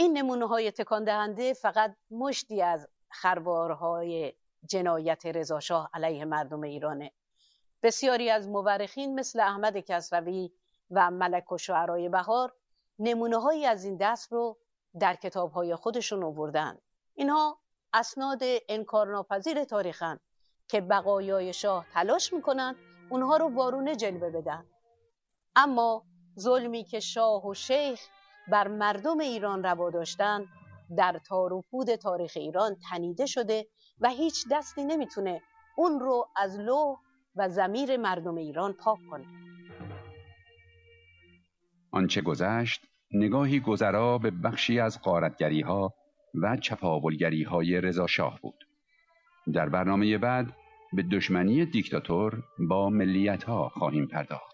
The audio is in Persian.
این نمونه‌های تکان دهنده فقط مشتی از خروارهای جنایت رضاشاه علیه مردم ایرانه. بسیاری از مورخین مثل احمد کسروی و ملک الشعرای بهار نمونه‌هایی از این دست رو در کتاب‌های خودشون آوردن. اینها اسناد انکارناپذیر تاریخن که بقایای شاه تلاش میکنن اونها رو وارونه جلوه بدن. اما ظلمی که شاه و شیخ بر مردم ایران روا داشتن در تار و پود تاریخ ایران تنیده شده و هیچ دستی نمیتونه اون رو از لوح و ضمیر مردم ایران پاک کنه. آنچه گذشت نگاهی گذرا به بخشی از غارتگری‌ها و چپاولگری‌های رضاشاه بود. در برنامه بعد به دشمنی دیکتاتور با ملیت‌ها خواهیم پرداخت.